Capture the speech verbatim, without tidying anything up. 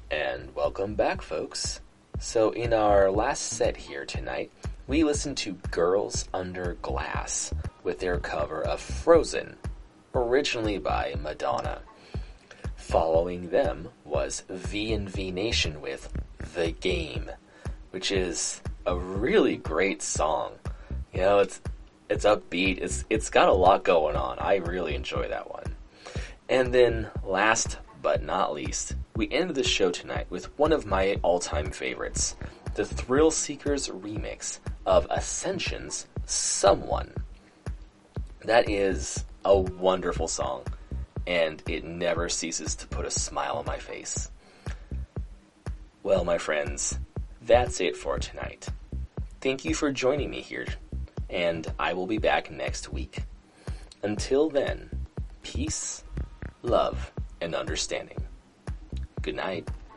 And welcome back, folks. So in our last set here tonight, we listened to Girls Under Glass with their cover of Frozen, originally by Madonna. Following them was V and V Nation with The Game, which is a really great song. You know, it's it's upbeat, it's it's got a lot going on. I really enjoy that one. And then last but not least, we ended the show tonight with one of my all-time favorites, the Thrill Seekers remix of Ascension's Someone. That is a wonderful song, and it never ceases to put a smile on my face. Well, my friends, that's it for tonight. Thank you for joining me here, and I will be back next week. Until then, peace, love, and understanding. Good night.